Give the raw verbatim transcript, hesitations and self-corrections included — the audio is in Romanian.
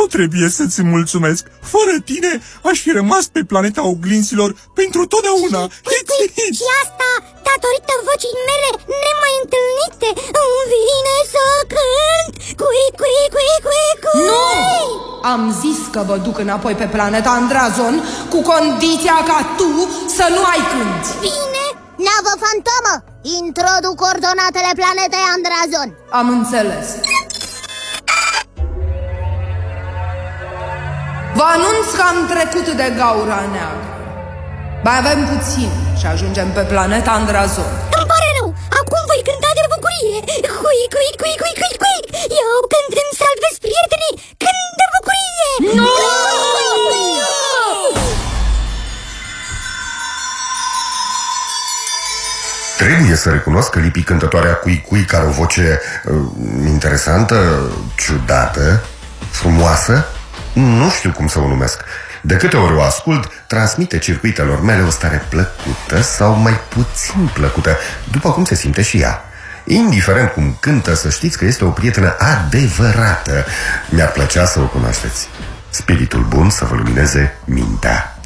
trebuie să-ți mulțumesc. Fără tine aș fi rămas pe planeta oglinzilor pentru totdeauna. Și asta datorită vocii mele nemai întâlnite. Îmi vine să cânt. Cui, cui, cui, cui, cui. Nu! Am zis că vă duc înapoi pe planeta Andrazon cu condiția ca tu să nu mai cânti. Bine. Navă fantomă, introduc coordonatele planetei Andrazon. Am înțeles. Vă anunț că am trecut de gaura neagră. Mai avem puțin și ajungem pe planeta Andrazon. Îmi pare rău, acum voi cânta de bucurie. Cui, cui, cui, cui, cui, cui. Eu când îmi salvez prietenii, cânt de bucurie. Nu! Trebuie să recunosc că Lipi cântătoarea Cui Cui, care o voce uh, interesantă, ciudată, frumoasă, nu știu cum să o numesc. De câte ori o ascult, transmite circuitelor mele o stare plăcută sau mai puțin plăcută, după cum se simte și ea. Indiferent cum cântă, să știți că este o prietenă adevărată. Mi-ar plăcea să o cunoașteți. Spiritul bun să vă lumineze mintea.